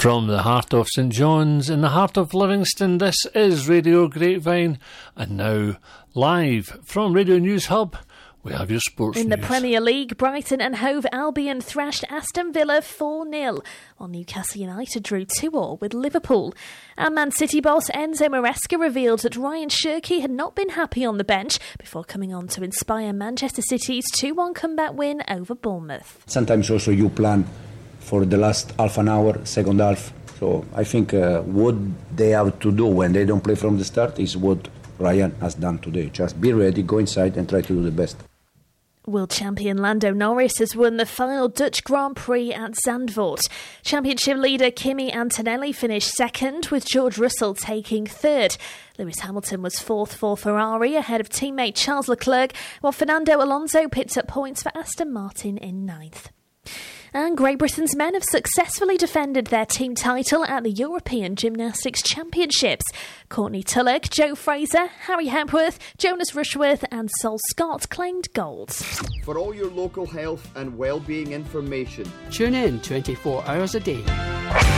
From the heart of St John's, in the heart of Livingston, this is Radio Grapevine. And now, live from Radio News Hub, we have your sports In news. the Premier League, Brighton and Hove Albion thrashed Aston Villa 4-0, while Newcastle United drew 2-2 with Liverpool. And Man City boss Enzo Maresca revealed that Ryan Shirky had not been happy on the bench before coming on to inspire Manchester City's 2-1 comeback win over Bournemouth. Sometimes also you plan for the last half an hour, second half. So I think what they have to do when they don't play from the start is what Ryan has done today. Just be ready, go inside and try to do the best. World champion Lando Norris has won the final Dutch Grand Prix at Zandvoort. Championship leader Kimi Antonelli finished second, with George Russell taking third. Lewis Hamilton was fourth for Ferrari, ahead of teammate Charles Leclerc, while Fernando Alonso picked up points for Aston Martin in ninth. And Great Britain's men have successfully defended their team title at the European Gymnastics Championships. Courtney Tulloch, Joe Fraser, Harry Hepworth, Jonas Rushworth and Sol Scott claimed gold. For all your local health and well-being information, tune in 24 hours a day.